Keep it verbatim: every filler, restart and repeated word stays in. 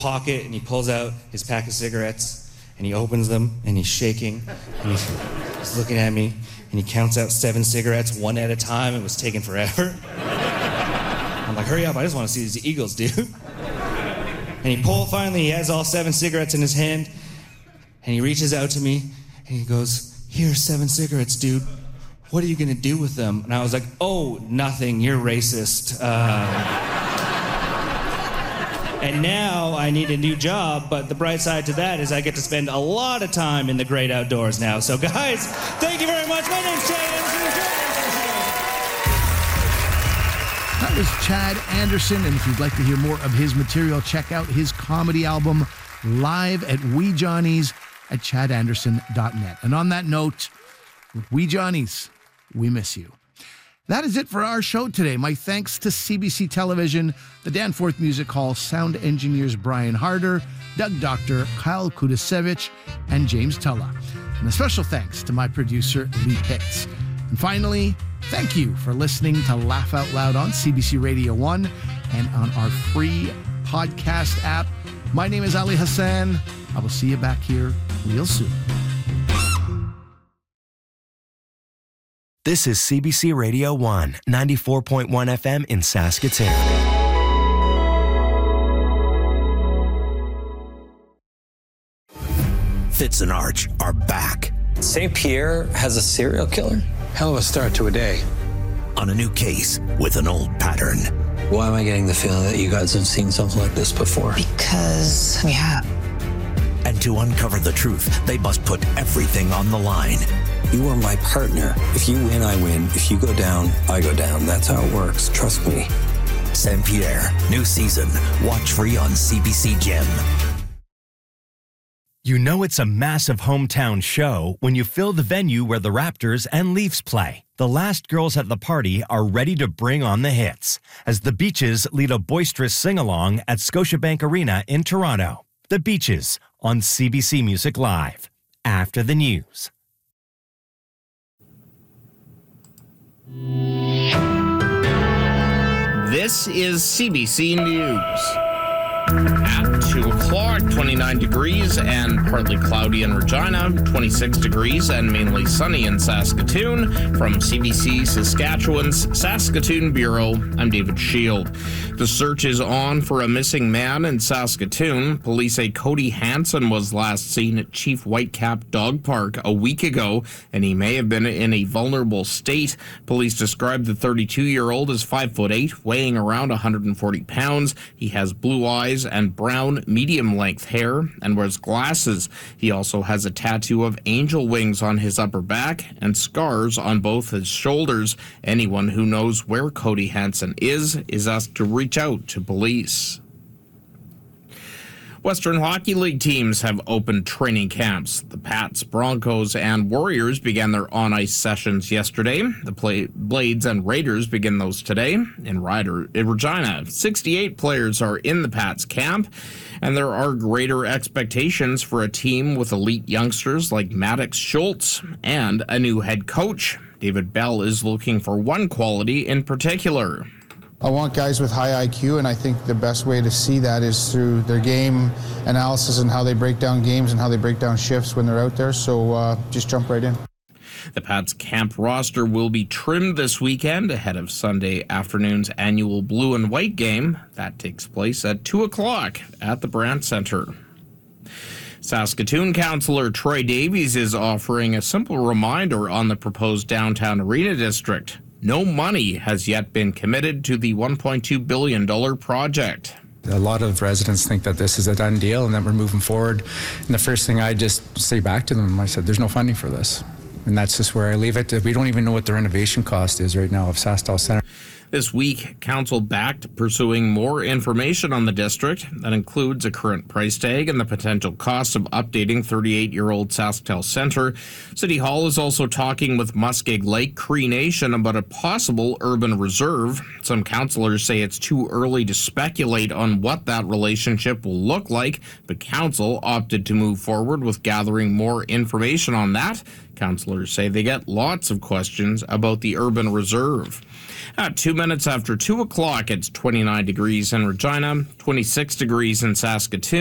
pocket and he pulls out his pack of cigarettes and he opens them and he's shaking and he's looking at me and he counts out seven cigarettes one at a time. It was taking forever. I'm like, hurry up, I just want to see these Eagles, dude. And he pull finally, he has all seven cigarettes in his hand and he reaches out to me and he goes, here, seven cigarettes, dude. What are you gonna do with them? And I was like, oh, nothing, you're racist. Uh... And now I need a new job, but the bright side to that is I get to spend a lot of time in the great outdoors now. So guys, thank you very much. My name's Chad Anderson. That was Chad Anderson, and if you'd like to hear more of his material, check out his comedy album, Live at Wee Johnny's at chad anderson dot net. And on that note, Wee Johnny's, we miss you. That is it for our show today. My thanks to C B C Television, the Danforth Music Hall sound engineers Brian Harder, Doug Doctor, Kyle Kudasevich, and James Tulla. And a special thanks to my producer, Lee Pitts. And finally, thank you for listening to Laugh Out Loud on C B C Radio one and on our free podcast app. My name is Ali Hassan. I will see you back here real soon. This is C B C Radio one, ninety-four point one F M in Saskatoon. Fitz and Arch are back. Saint Pierre has a serial killer? Hell of a start to a day. On a new case with an old pattern. Why am I getting the feeling that you guys have seen something like this before? Because we have. And to uncover the truth, they must put everything on the line. You are my partner. If you win, I win. If you go down, I go down. That's how it works. Trust me. Saint Pierre, new season. Watch free on C B C Gem. You know it's a massive hometown show when you fill the venue where the Raptors and Leafs play. The last girls at the party are ready to bring on the hits as the Beaches lead a boisterous sing-along at Scotiabank Arena in Toronto. The Beaches on C B C Music Live. After the news. This is C B C News. At two o'clock, twenty-nine degrees and partly cloudy in Regina, twenty-six degrees and mainly sunny in Saskatoon. From C B C Saskatchewan's Saskatoon Bureau, I'm David Shield. The search is on for a missing man in Saskatoon. Police say Cody Hansen was last seen at Chief Whitecap Dog Park a week ago, and he may have been in a vulnerable state. Police described the thirty-two-year-old as five foot eight, weighing around one hundred forty pounds. He has blue eyes and brown medium-length hair and wears glasses. He also has a tattoo of angel wings on his upper back and scars on both his shoulders. Anyone who knows where Cody Hansen is is asked to reach out to police. Western Hockey League teams have opened training camps. The Pats, Broncos, and Warriors began their on-ice sessions yesterday. The play- Blades and Raiders begin those today in, Ryder- in Regina. sixty-eight players are in the Pats camp, and there are greater expectations for a team with elite youngsters like Maddox Schultz and a new head coach. David Bell is looking for one quality in particular. I want guys with high I Q, and I think the best way to see that is through their game analysis and how they break down games and how they break down shifts when they're out there. So uh, just jump right in. The Pats camp roster will be trimmed this weekend ahead of Sunday afternoon's annual blue and white game. That takes place at two o'clock at the Brandt Centre. Saskatoon Councillor Troy Davies is offering a simple reminder on the proposed downtown arena district. No money has yet been committed to the one point two billion dollars project. A lot of residents think that this is a done deal and that we're moving forward. And the first thing I just say back to them, I said, there's no funding for this. And that's just where I leave it. We don't even know what the renovation cost is right now of SaskTel Centre. This week, Council backed pursuing more information on the district. That includes a current price tag and the potential cost of updating thirty-eight-year-old SaskTel Centre. City Hall is also talking with Muskeg Lake Cree Nation about a possible urban reserve. Some councillors say it's too early to speculate on what that relationship will look like, but Council opted to move forward with gathering more information on that. Councillors say they get lots of questions about the urban reserve. At two minutes after two o'clock, it's twenty-nine degrees in Regina, twenty-six degrees in Saskatoon.